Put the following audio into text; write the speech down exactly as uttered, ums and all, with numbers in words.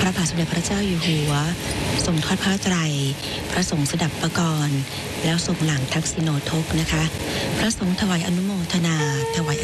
พระบาทสมเด็จพระเจ้าอยู่หัวทรงทอดพระไตรพระสงฆ์สดับปกรณ์แล้วทรงหลังทักษิโนทกนะคะพระสงฆ์ถวายอนุโมทนาถวาย